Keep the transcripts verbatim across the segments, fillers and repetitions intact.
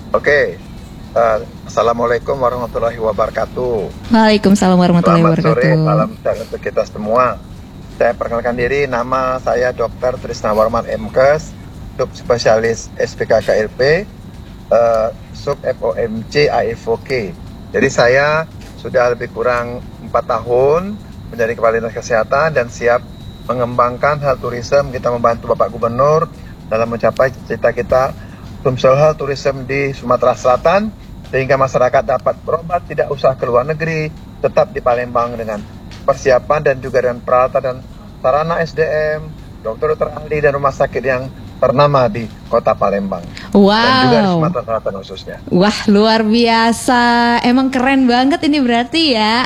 Oke, uh, Assalamualaikum warahmatullahi wabarakatuh. Waalaikumsalam warahmatullahi Selamat sore, wabarakatuh. salam sehat untuk kita semua. Saya perkenalkan diri, nama saya dokter Trisna Warman M Kes, subspesialis S P K K L P, uh, sub F O M C A F O K. Jadi saya sudah lebih kurang empat tahun menjadi Kepala Dinas Kesehatan dan siap mengembangkan health tourism. Kita membantu Bapak Gubernur dalam mencapai cita-cita kita Sumsel Health Tourism di Sumatera Selatan, sehingga masyarakat dapat berobat tidak usah ke luar negeri, tetap di Palembang dengan persiapan dan juga dengan peralatan dan sarana S D M, dokter-dokter ahli dan rumah sakit yang ternama di Kota Palembang. Wow. Dan juga di Sumatera Selatan khususnya. Wah, luar biasa. Emang keren banget ini berarti ya.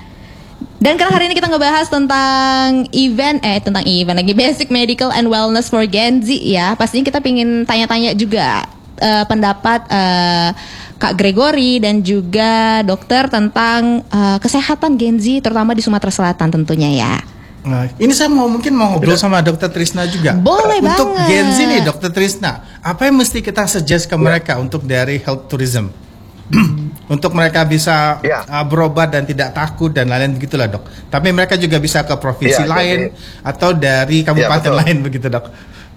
Dan karena hari ini kita ngebahas tentang event, eh tentang event lagi, Basic Medical and Wellness for Gen Z ya. Pastinya kita pingin tanya-tanya juga uh, pendapat uh, Kak Gregory dan juga dokter tentang uh, kesehatan Gen Z, terutama di Sumatera Selatan tentunya ya. Nah, ini saya mau mungkin mau ngobrol sama dokter Trisna juga. Boleh untuk banget. Gen Z nih, dokter Trisna, apa yang mesti kita suggest ke mereka untuk dari health tourism? Untuk mereka bisa Ya. uh, berobat dan tidak takut dan lain-lain begitulah dok. Tapi mereka juga bisa ke provinsi Ya, lain jadi- atau dari kabupaten betul. lain begitu dok.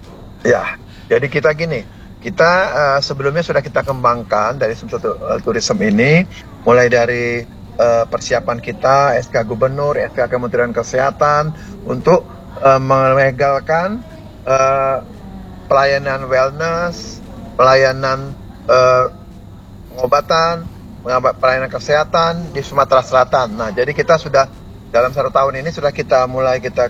Ya, jadi kita gini, kita uh, sebelumnya sudah kita kembangkan dari Sumsel uh, Tourism ini, mulai dari uh, persiapan kita, S K Gubernur, S K Kementerian Kesehatan, untuk uh, melegalkan uh, pelayanan wellness, pelayanan uh, pengobatan, pelayanan kesehatan di Sumatera Selatan. Nah, jadi kita sudah dalam satu tahun ini sudah kita mulai kita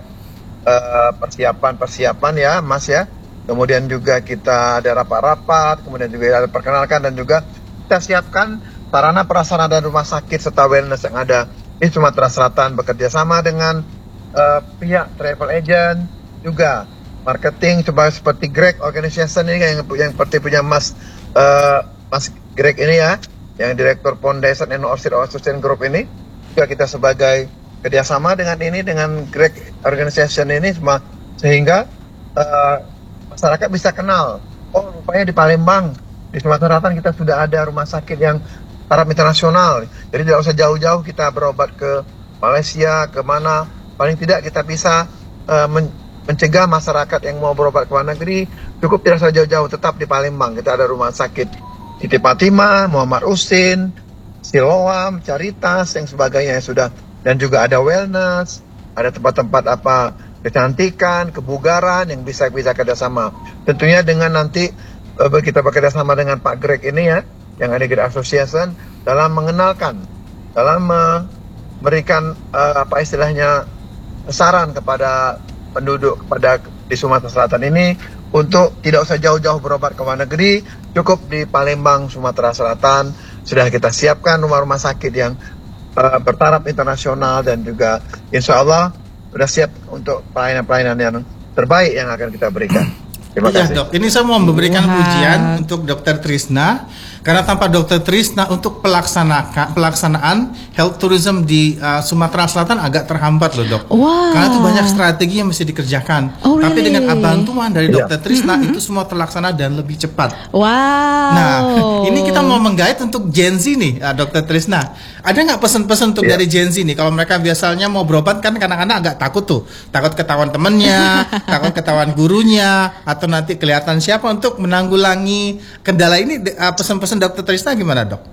uh, persiapan-persiapan ya, Mas ya. Kemudian juga kita ada rapat-rapat, kemudian juga ada perkenalkan dan juga kita siapkan sarana prasarana dan rumah sakit serta wellness yang ada di Sumatera Selatan, bekerja sama dengan uh, pihak travel agent, juga marketing coba seperti Greg Organization ini yang yang seperti punya Mas uh, Mas Greg ini ya, yang Direktur Foundation and Association Group ini, juga kita sebagai kerjasama dengan ini dengan Greg Organization ini semua, sehingga uh, masyarakat bisa kenal, oh rupanya di Palembang, di Sumatera Selatan kita sudah ada rumah sakit yang taraf internasional. Jadi tidak usah jauh-jauh kita berobat ke Malaysia, ke mana, paling tidak kita bisa uh, men mencegah masyarakat yang mau berobat ke luar negeri, cukup tidak usah jauh-jauh, tetap di Palembang. Kita ada rumah sakit Siti Fatimah, Muhammad Usin, Siloam, Caritas, yang sebagainya yang sudah, dan juga ada wellness, ada tempat-tempat apa kecantikan, kebugaran yang bisa bisa kerjasama. Tentunya dengan nanti uh, kita bekerjasama dengan Pak Greg ini ya, yang ada Greg Association, dalam mengenalkan, dalam memberikan uh, apa istilahnya saran kepada penduduk kepada di Sumatera Selatan ini untuk tidak usah jauh-jauh berobat ke luar negeri, cukup di Palembang, Sumatera Selatan. Sudah kita siapkan rumah-rumah sakit yang uh, bertaraf internasional dan juga insya Allah sudah siap untuk pelayanan-pelayanan yang terbaik yang akan kita berikan. Terima Iya kasih. dok, ini saya mau memberikan Wah. pujian untuk dokter Trisna, karena tanpa dokter Trisna untuk pelaksanaan pelaksanaan health tourism di uh, Sumatera Selatan agak terhambat loh dok. Wah. Karena itu banyak strategi yang mesti dikerjakan. Oh, Tapi really? dengan bantuan dari Iya. dokter Trisna itu semua terlaksana dan lebih cepat. Wow. Nah, ini kita mau menggait untuk Gen Z nih, uh, dokter Trisna. Ada nggak pesan-pesan untuk Iya. dari Gen Z nih? Kalau mereka biasanya mau berobat kan kadang-kadang agak takut tuh, takut ketahuan temennya, takut ketahuan gurunya, atau nanti kelihatan siapa. Untuk menanggulangi kendala ini, uh, pesan-pesan dokter Trisna gimana dok?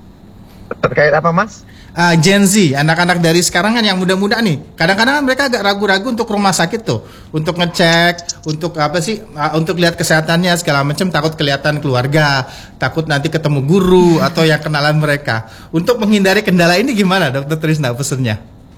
Terkait apa Mas? Uh, Gen Z, anak-anak dari sekarang kan yang muda-muda nih, kadang-kadang kan mereka agak ragu-ragu untuk rumah sakit tuh, untuk ngecek, untuk apa sih, uh, untuk lihat kesehatannya segala macam, takut kelihatan keluarga, takut nanti ketemu guru atau yang kenalan mereka. Untuk menghindari kendala ini gimana, dokter Trisna pesennya?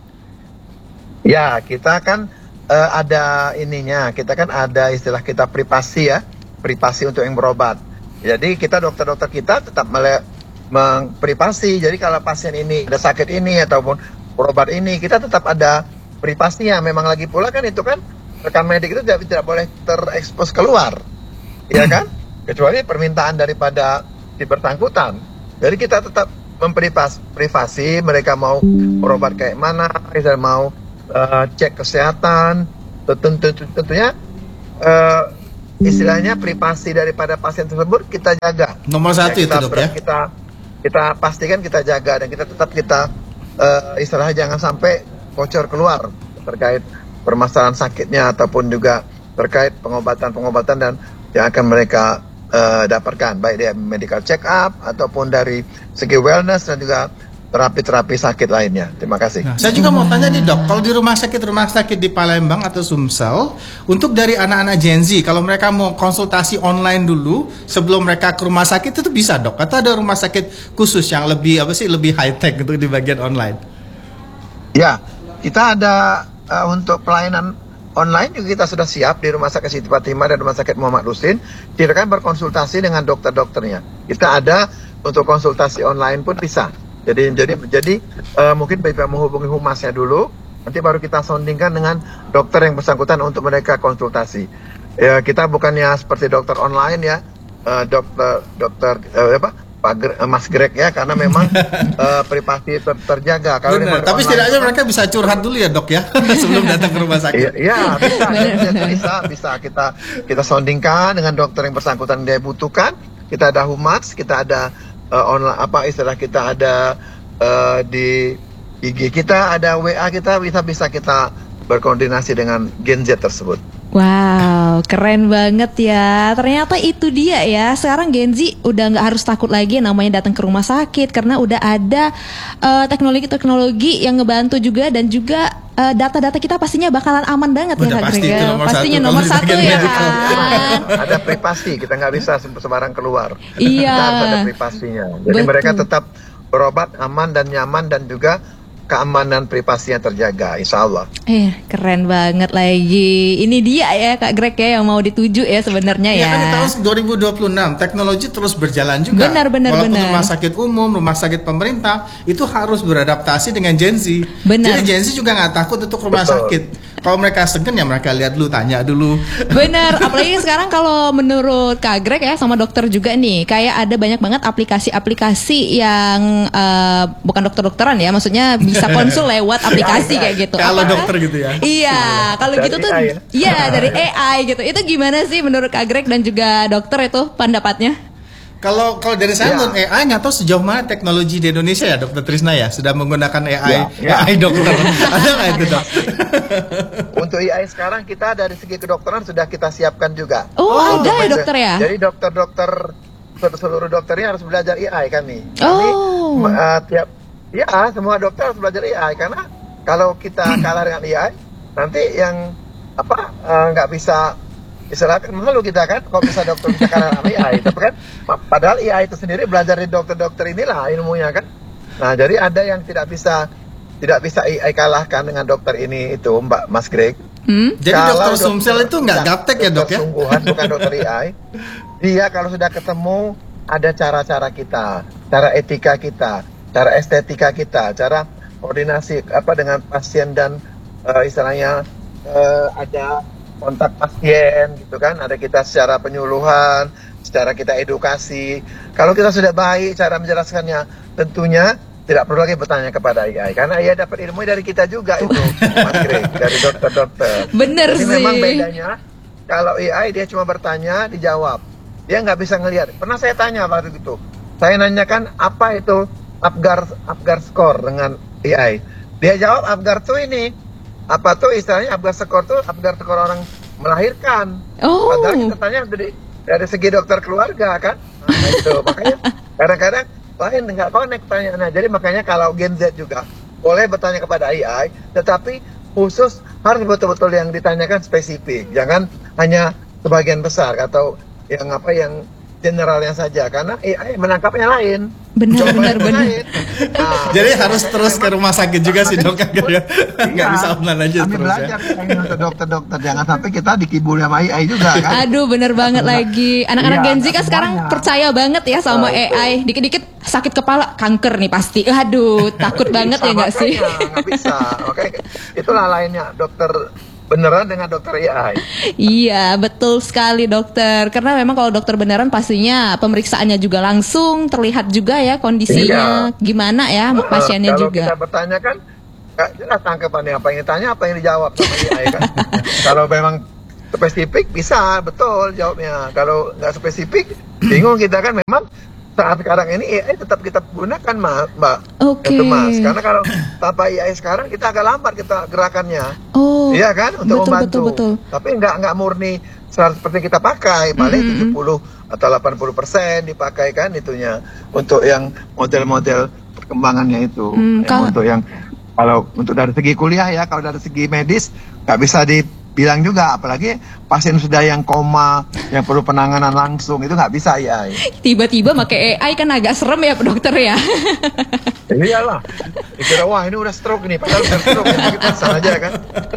Ya, kita kan uh, ada ininya, kita kan ada istilah kita privasi ya, privasi untuk yang berobat. Jadi kita dokter-dokter kita tetap mele mengprivasi. Jadi kalau pasien ini ada sakit ini ataupun berobat ini, kita tetap ada privasinya. Memang lagi pula kan itu kan rekan medik itu tidak, tidak boleh terekspos keluar, ya kan? Kecuali permintaan daripada si bersangkutan. Jadi kita tetap memprivasi, mereka mau berobat kayak mana, misalnya mau uh, cek kesehatan, tentu tentunya uh, istilahnya privasi daripada pasien tersebut kita jaga. Nomor satu Ya, itu kita, dok ya. Kita kita pastikan kita jaga dan kita tetap kita uh, istilahnya jangan sampai bocor keluar terkait permasalahan sakitnya ataupun juga terkait pengobatan-pengobatan dan yang akan mereka uh, dapatkan baik dari medical check up ataupun dari segi wellness dan juga terapi-terapi sakit lainnya. Terima kasih. Nah, saya juga mau tanya nih dok, kalau di rumah sakit rumah sakit di Palembang atau Sumsel, untuk dari anak-anak Gen Z, kalau mereka mau konsultasi online dulu sebelum mereka ke rumah sakit itu bisa dok? Atau ada rumah sakit khusus yang lebih apa sih lebih high tech untuk di bagian online? Ya, kita ada uh, untuk pelayanan online juga kita sudah siap di Rumah Sakit Siti Fatimah dan Rumah Sakit Muhammad Rusin. Kita kan berkonsultasi dengan dokter-dokternya. Kita ada untuk konsultasi online pun bisa. Jadi jadi jadi uh, mungkin bisa menghubungi humasnya dulu, nanti baru kita soundingkan dengan dokter yang bersangkutan untuk mereka konsultasi. Ya, kita bukannya seperti dokter online ya, uh, dokter dokter uh, apa Pak Gre- uh, Mas Greg ya, karena memang uh, privasi ter- terjaga. Kalau Benar, tapi setidaknya mereka bisa curhat dulu ya dok ya sebelum datang ke rumah sakit. Iya, iya bisa, bisa, bisa, bisa kita kita soundingkan dengan dokter yang bersangkutan dia butuhkan. Kita ada humas, kita ada uh, online apa istilah kita ada uh, di I G kita, ada W A kita, bisa bisa kita berkoordinasi dengan Gen Z tersebut. Wow, keren banget ya. Ternyata itu dia ya. Sekarang Gen Z udah nggak harus takut lagi namanya datang ke rumah sakit karena udah ada uh, teknologi-teknologi yang ngebantu juga dan juga uh, data-data kita pastinya bakalan aman banget. Udah ya Kak pasti Greg. itu nomor Pastinya satu, nomor kalau satu di ya bagian kan. Ada privasi, kita nggak bisa sembarang keluar. Iya. Kita harus ada privasinya. Jadi Betul. mereka tetap berobat aman dan nyaman dan juga keamanan privasinya terjaga, insya Allah. Eh, keren banget lagi. Ini dia ya Kak Greg ya yang mau dituju ya sebenarnya Ya ya. kan di tahun dua ribu dua puluh enam teknologi terus berjalan juga. Benar, benar, Walaupun benar. rumah sakit umum, rumah sakit pemerintah itu harus beradaptasi dengan Gen Z. Benar. Jadi Gen Z juga nggak takut untuk rumah Betul. sakit. Kalau mereka segan ya mereka lihat dulu, tanya dulu. Bener, apalagi sekarang kalau menurut Kak Greg ya sama dokter juga nih, kayak ada banyak banget aplikasi-aplikasi yang uh, bukan dokter-dokteran ya, maksudnya bisa konsul lewat aplikasi kayak gitu. Kalau Apakah- dokter gitu ya. Iya, kalau Dari gitu tuh, A I ya? iya dari A I gitu. Itu gimana sih menurut Kak Greg dan juga dokter itu pendapatnya? Kalau kalau dari saya Ya. menurut A I nggak tahu sejauh mana teknologi di Indonesia ya Dokter Trisna ya sudah menggunakan A I Ya, ya. A I dokter. Ada nggak itu dok? Untuk A I sekarang kita dari segi kedokteran sudah kita siapkan juga. Oh, Untuk ada ya belajar- dokter ya? Jadi dokter-dokter seluruh dokternya harus belajar A I kami. Kami Oh. uh, tiap ya semua dokter harus belajar A I karena kalau kita kalah dengan A I nanti yang apa uh, nggak bisa istilahnya malu kita kan kalau bisa dokter bisa kalah dengan A I. Tapi kan padahal A I itu sendiri belajar dari dokter-dokter inilah ilmunya kan. Nah jadi ada yang tidak bisa tidak bisa A I kalahkan dengan dokter ini itu Mbak Mas Greg. Hmm? Jadi dokter Sumsel itu nggak ya, gaptek ya dok dokter ya? Sungguhan bukan dokter A I. Dia kalau sudah ketemu ada cara-cara kita, cara etika kita, cara estetika kita, cara koordinasi apa dengan pasien dan eh, istilahnya eh, ada kontak pasien gitu kan, ada kita secara penyuluhan, secara kita edukasi. Kalau kita sudah baik cara menjelaskannya, tentunya tidak perlu lagi bertanya kepada A I karena A I dapat ilmu dari kita juga itu, Mas Greg, dari dokter-dokter. Bener Jadi sih. memang bedanya kalau A I dia cuma bertanya, dijawab. Dia nggak bisa ngelihat. Pernah saya tanya waktu itu. Saya nanyakan apa itu Apgar Apgar score dengan A I. Dia jawab Apgar tuh ini. Apa tuh istilahnya Apgar score tuh Apgar score orang melahirkan. Oh. Padahal kita tanya dari dari segi dokter keluarga kan. Nah, itu makanya kadang-kadang lain nggak connect pertanyaannya. Jadi makanya kalau Gen Z juga boleh bertanya kepada A I, tetapi khusus harus betul-betul yang ditanyakan spesifik. Jangan hanya sebagian besar atau yang apa yang generalnya saja karena A I menangkapnya lain. Benar, Jawabannya benar, benar. lain. Nah, Jadi harus terus ke rumah sakit juga sih dok ya? Nggak iya. bisa online aja Kami terus belajar ya. ini untuk dokter-dokter jangan sampai kita dikibul sama A I juga kan. Aduh bener banget lagi. Anak-anak Iya, Gen Z kan semuanya. sekarang percaya banget ya sama Nah, itu. A I. Dikit-dikit sakit kepala, kanker nih pasti. Aduh takut banget ya nggak sih? Makanya, nggak bisa. Oke, itulah lainnya dokter beneran dengan dokter A I. Iya betul sekali dokter. Karena memang kalau dokter beneran pastinya pemeriksaannya juga langsung terlihat juga ya kondisinya gimana ya pasiennya Eh, kalau juga. kita bertanya kan nggak jelas tangkapannya apa yang ditanya apa yang dijawab sama A I kan. Kalau memang spesifik bisa, betul jawabnya. Kalau nggak spesifik, bingung kita kan. Memang saat sekarang ini A I tetap kita gunakan, Mbak. Oke. Itu Mas. Karena kalau tanpa A I sekarang kita agak lambat kita gerakannya. Oh. Iya kan, untuk betul, membantu. betul, betul. Tapi nggak nggak murni seratus persen kita pakai, paling Mm-hmm. tujuh puluh atau delapan puluh persen dipakai kan itunya untuk yang model-model perkembangannya itu. Hmm, Yang kalau- untuk yang kalau untuk dari segi kuliah ya, kalau dari segi medis nggak bisa dibilang juga, apalagi pasien sudah yang koma, yang perlu penanganan langsung, itu nggak bisa A I. Tiba-tiba pakai A I kan agak serem ya dokter ya. Ya, iyalah, dikira wah ini udah stroke nih, padahal udah stroke ya, kita salah aja kan.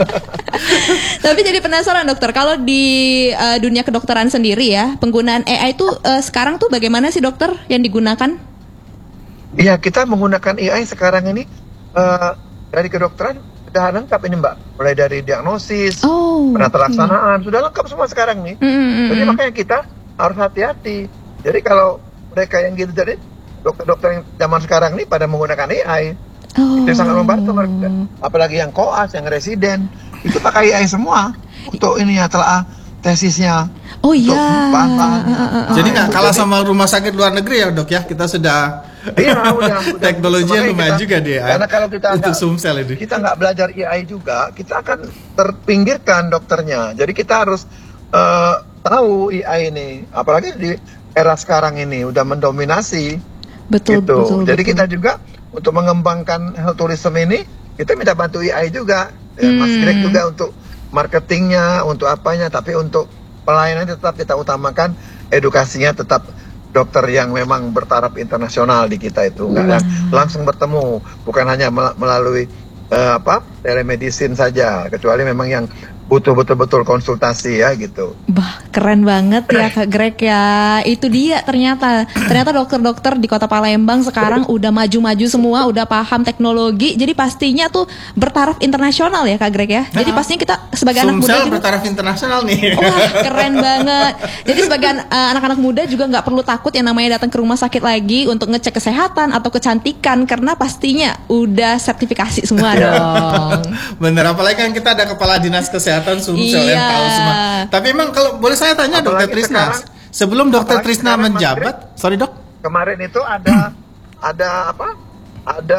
Tapi jadi penasaran dokter, kalau di uh, dunia kedokteran sendiri ya, penggunaan A I itu uh, sekarang tuh bagaimana sih dokter yang digunakan? Iya, kita menggunakan A I sekarang ini uh, dari kedokteran sudah lengkap ini Mbak, mulai dari diagnosis, Oh. penata laksanaan, sudah lengkap semua sekarang nih. Mm-mm. Jadi makanya kita harus hati-hati. Jadi kalau mereka yang gitu, jadi dokter-dokter yang zaman sekarang ini pada menggunakan A I, Oh. itu sangat membantu mereka. Apalagi yang koas, yang residen, itu pakai A I semua untuk ini ya, telah tesisnya. Oh untuk iya. bahan-bahannya. Uh, uh, uh. Jadi Nah, nggak itu. kalah Jadi- sama rumah sakit luar negeri ya dok ya, kita sudah Iya, udah, udah. teknologi yang Makanya lumayan kita- juga dia. Karena kalau kita untuk nggak- sumsel ini. kita nggak belajar A I juga, kita akan terpinggirkan dokternya. Jadi kita harus eh, tahu A I ini, apalagi di era sekarang ini udah mendominasi. Betul, gitu. betul. Jadi betul. kita juga untuk mengembangkan health tourism ini, kita minta bantu A I juga, ya, Mas Hmm. Greg juga untuk marketingnya, untuk apanya, tapi untuk pelayanan tetap kita utamakan, edukasinya tetap dokter yang memang bertaraf internasional di kita itu, nggak yang langsung bertemu, bukan hanya mel- melalui eh, apa telemedicine saja, kecuali memang yang butuh betul-betul konsultasi ya gitu. Bah, keren banget ya Kak Greg ya. Itu dia ternyata. Ternyata dokter-dokter di Kota Palembang sekarang udah maju-maju semua, udah paham teknologi. Jadi pastinya tuh bertaraf internasional ya Kak Greg ya. Jadi Nah, pastinya kita sebagai anak muda Sumsel juga, bertaraf internasional nih. wah keren banget. Jadi sebagai uh, anak-anak muda juga nggak perlu takut yang namanya datang ke rumah sakit lagi untuk ngecek kesehatan atau kecantikan, karena pastinya udah sertifikasi semua dong. Bener, apalagi kan kita ada kepala dinas kesehatan Sumsel yang Iya. tahu semua. Tapi emang kalau boleh saya tanya dokter Apalagi Trisna, sekarang- sebelum dokter apalagi Trisna sekarang, Mas menjabat, sorry dok, Kemarin itu ada ada apa? Ada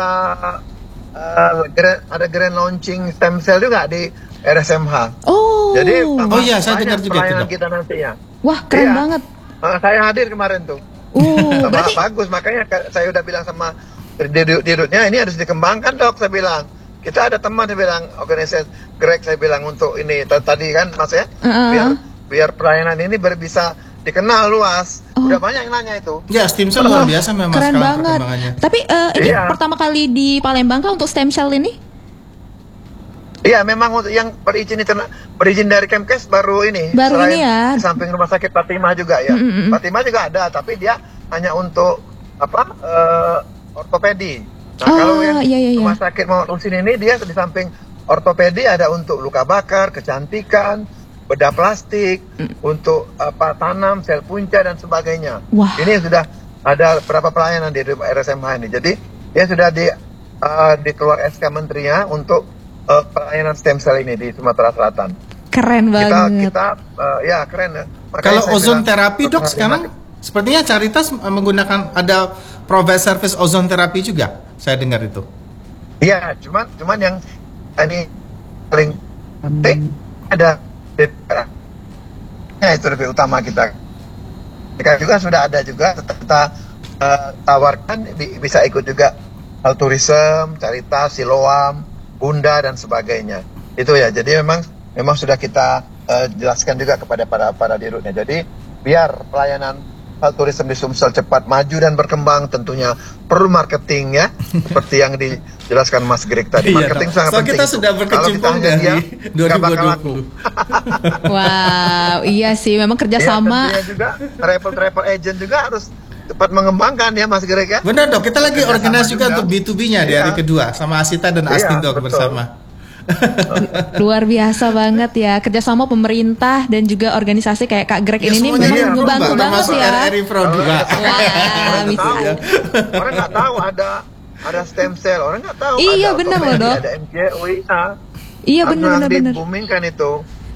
eh, grand, ada grand launching stem cell juga di R S M H. Oh. Jadi Oh iya, saya banyak dengar juga itu, pelayanan Dok. kita nantinya. Wah keren Iya. banget. Eh, saya hadir kemarin tuh. Uh, Sama berarti bagus, makanya ka- saya udah bilang sama dirut-dirutnya, ini harus dikembangkan dok, saya bilang. Kita ada teman saya bilang, organisasi Greg saya bilang untuk ini t- tadi kan mas ya, Uh-uh. biar biar pelayanan ini ber- bisa dikenal luas. Oh. Udah banyak yang nanya itu. ya stem cell luar biasa memang keren sekarang banget. perkembangannya. Tapi eh, ini Iya. pertama kali di Palembang kah untuk stem cell ini? Iya, memang untuk yang berizin interna- berizin dari Kemkes baru ini. Baru Selain ini ya. Di samping rumah sakit Fatimah juga ya. Mm-mm. Fatimah juga ada, tapi dia hanya untuk apa? eh, ortopedi. Nah, Oh, kalau yang iya, iya, iya. rumah sakit Muhammad Husin ini dia di samping ortopedi ada untuk luka bakar, kecantikan, bedah plastik, untuk apa tanam, sel punca dan sebagainya. Wah. Ini sudah ada berapa pelayanan di R S M H ini. Jadi dia sudah di eh, dikeluar S K menterinya untuk eh, pelayanan stem cell ini di Sumatera Selatan. Keren Kita banget. kita eh, ya keren ya. Makanya Kalau saya ozon bilang, terapi dok dokter sekarang hati-hati. sepertinya Caritas eh, menggunakan ada provide service ozon terapi juga. Saya dengar itu. Iya, cuman cuman yang ini paling penting ada ya itu lebih utama kita. Kita juga sudah ada juga tetap kita eh, tawarkan bi- bisa ikut juga health tourism, Caritas, Siloam, Bunda dan sebagainya. Itu ya. Jadi memang memang sudah kita eh, jelaskan juga kepada para para dirutnya. Jadi biar pelayanan health tourism di Sumsel cepat maju dan berkembang, tentunya perlu marketing ya, seperti yang dijelaskan Mas Greg tadi. Iya, Marketing Dok. sangat So, penting. kita itu. sudah Kalau berkecimpung kita hanya dari diam, nggak bakal dua ribu dua laku. puluh. Wow, iya sih, memang Ya, kerjasama. tentunya juga travel-travel agent juga harus cepat mengembangkan ya Mas Greg ya. Benar dok, kita lagi Kerjasama organize juga juga. untuk B to B-nya di Iya. hari kedua sama Asita dan Iya, Astin dok betul. bersama. Luar biasa banget ya, kerjasama pemerintah dan juga organisasi kayak Kak Greg Ya, ini semuanya memang iya, ngebantu Mbak, banget termasuk ya. R R I Pro juga. Wah, Orang nggak bisa. tahu. Orang nggak tahu ada ada stem cell. Orang nggak tahu. Iya, ada benar loh, ortopedi, Dok. Ada M C U I A. Iya benar benar benar. Boomingkan itu.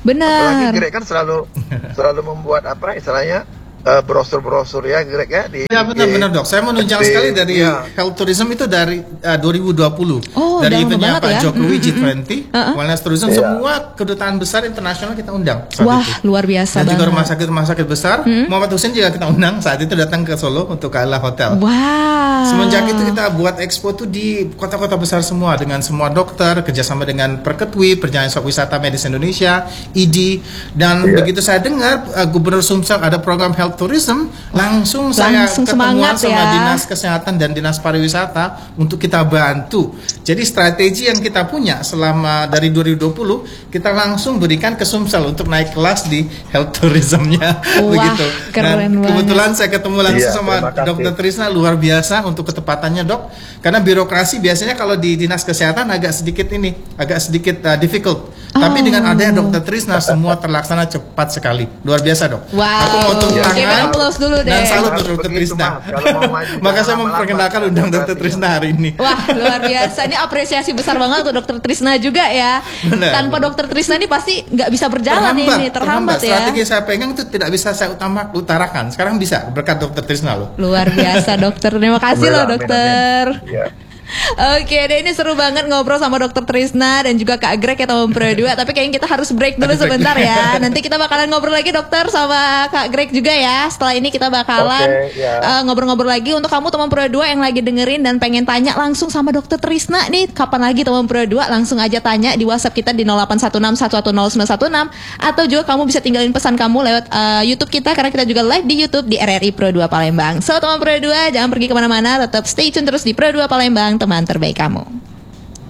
Apalagi Bener. Greg kan selalu selalu membuat apa istilahnya eh, brosur-brosur ya Greg ya di Ya benar-benar dok, saya menunjang di- sekali dari iya. health tourism itu dari uh, dua ribu dua puluh Oh, dari udah lama eventnya banget Pak ya. Jokowi Mm, G dua puluh Uh-uh. wellness tourism Iya. semua kedutaan besar internasional kita undang saat Wah, itu. luar biasa Dan juga banget. rumah sakit rumah sakit besar Muhammad Hussein juga kita undang saat itu datang ke Solo untuk Kaila Hotel. Wow. Semenjak itu kita buat expo tuh di kota-kota besar semua dengan semua dokter kerjasama dengan Perketwi, Perjalanan Wisata Medis Indonesia, I D I, dan Iya. begitu saya dengar uh, Gubernur Sumsel ada program health tourism, langsung saya Langsung ketemuan semangat sama ya. Dinas Kesehatan dan Dinas Pariwisata untuk kita bantu. Jadi strategi yang kita punya selama dari dua ribu dua puluh kita langsung berikan ke Sumsel untuk naik kelas di health tourismnya. Wah, Begitu. keren Dan banget. kebetulan saya ketemu langsung Iya, sama terima kasih. Dokter Trisna, luar biasa untuk ketepatannya dok. Karena birokrasi biasanya kalau di Dinas Kesehatan agak sedikit ini, agak sedikit uh, difficult. Tapi Oh. dengan adanya Dokter Trisna semua terlaksana cepat sekali. Luar biasa dok. Wow. Aku mau tepuk Iya, Oke, tangan applause dulu deh. dan salut Harus untuk Dokter begitu, Trisna. Mas. Kalau mau maju, Maka jangan saya lama-lama. memperkenalkan undang Dokter Trisna hari ini. Wah, luar biasa. Ini apresiasi besar banget untuk Dokter Trisna juga ya. Benar. Tanpa Dokter Trisna ini pasti nggak bisa berjalan ini, terhambat, ya. Strategi saya pegang itu tidak bisa saya utama utarakan. Sekarang bisa berkat Dokter Trisna loh. Luar biasa dokter. Terima kasih Amin, loh amin, dokter. amin. Iya. Oke deh, ini seru banget ngobrol sama Dokter Trisna dan juga Kak Greg ya teman Pro dua. Tapi kayaknya kita harus break dulu Break. sebentar ya. Nanti kita bakalan ngobrol lagi dokter sama Kak Greg juga ya. Setelah ini kita bakalan Oke, ya. eh, ngobrol-ngobrol lagi. Untuk kamu teman Pro dua yang lagi dengerin dan pengen tanya langsung sama Dokter Trisna nih, kapan lagi teman Pro dua, langsung aja tanya di WhatsApp kita di nol delapan satu enam satu satu nol sembilan satu enam, atau juga kamu bisa tinggalin pesan kamu lewat eh, YouTube kita karena kita juga live di YouTube di R R I Pro dua Palembang. So teman Pro dua jangan pergi kemana-mana, tetap stay tune terus di Pro dua Palembang, teman terbaik kamu.